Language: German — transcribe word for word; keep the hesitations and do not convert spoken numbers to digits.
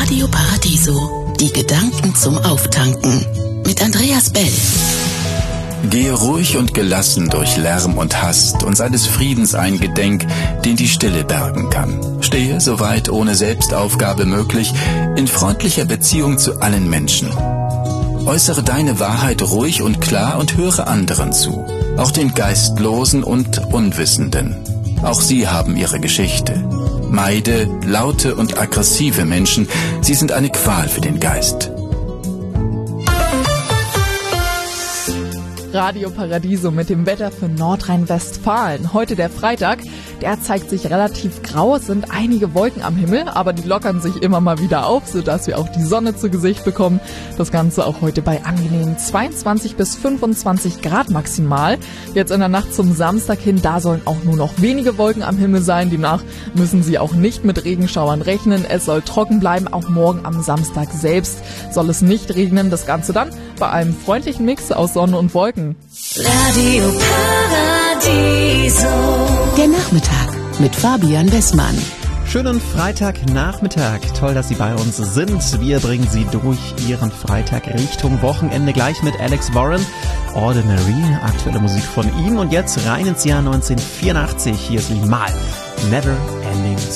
Radio Paradiso. Die Gedanken zum Auftanken. Mit Andreas Bell. Gehe ruhig und gelassen durch Lärm und Hast und sei des Friedens eingedenk, den die Stille bergen kann. Stehe, soweit ohne Selbstaufgabe möglich, in freundlicher Beziehung zu allen Menschen. Äußere deine Wahrheit ruhig und klar und höre anderen zu, auch den Geistlosen und Unwissenden. Auch sie haben ihre Geschichte. Meide laute und aggressive Menschen, sie sind eine Qual für den Geist. Radio Paradiso mit dem Wetter für Nordrhein-Westfalen. Heute der Freitag, der zeigt sich relativ grau. Es sind einige Wolken am Himmel, aber die lockern sich immer mal wieder auf, sodass wir auch die Sonne zu Gesicht bekommen. Das Ganze auch heute bei angenehmen zweiundzwanzig bis fünfundzwanzig Grad maximal. Jetzt in der Nacht zum Samstag hin, da sollen auch nur noch wenige Wolken am Himmel sein. Demnach müssen Sie auch nicht mit Regenschauern rechnen. Es soll trocken bleiben. Auch morgen am Samstag selbst soll es nicht regnen. Das Ganze dann bei einem freundlichen Mix aus Sonne und Wolken. Radio Paradiso. Der Nachmittag mit Fabian Wessmann. Schönen Freitagnachmittag. Toll, dass Sie bei uns sind. Wir bringen Sie durch Ihren Freitag Richtung Wochenende gleich mit Alex Warren. Ordinary, aktuelle Musik von ihm. Und jetzt rein ins Jahr neunzehnhundertvierundachtzig. Hier ist Limal. Never Ending